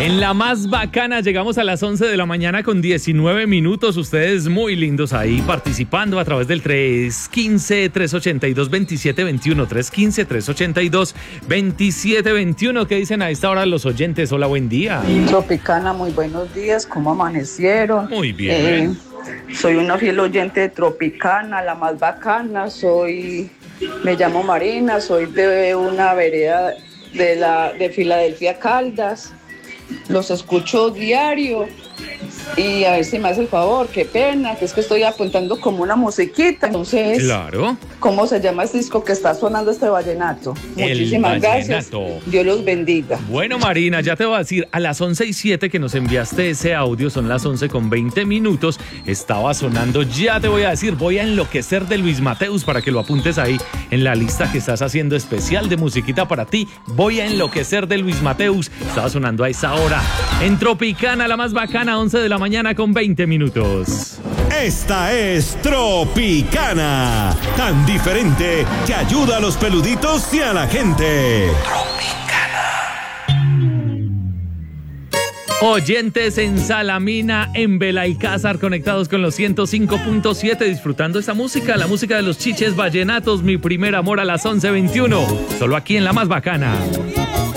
En la más bacana llegamos a las 11 de la mañana con 19 minutos. Ustedes muy lindos ahí participando a través del 315-382-2721. 315-382-2721. ¿Qué dicen a esta hora los oyentes? Hola, buen día. Tropicana, muy buenos días. ¿Cómo amanecieron? Muy bien. Soy una fiel oyente de Tropicana, la más bacana. Me llamo Marina, soy de una vereda de Filadelfia, Caldas. Los escucho diario y a ver si me hace el favor, qué pena, que es que estoy apuntando como una musiquita. Entonces, claro. ¿Cómo se llama este disco que está sonando, este vallenato? Muchísimas gracias. Dios los bendiga. Bueno, Marina, ya te voy a decir, a las 11:07 que nos enviaste ese audio, son las 11:20. Estaba sonando, ya te voy a decir, voy a enloquecer de Luis Mateus para que lo apuntes ahí en la lista que estás haciendo especial de musiquita para ti. Voy a enloquecer de Luis Mateus. Estaba sonando a esa hora en Tropicana, la más bacana, 11 de la mañana con 20 minutos. Esta es Tropicana, tan diferente que ayuda a los peluditos y a la gente. Oyentes en Salamina, en Belalcázar, conectados con los 105.7, disfrutando esta música, la música de los Chiches Vallenatos, mi primer amor a las 11:21, solo aquí en La Más Bacana.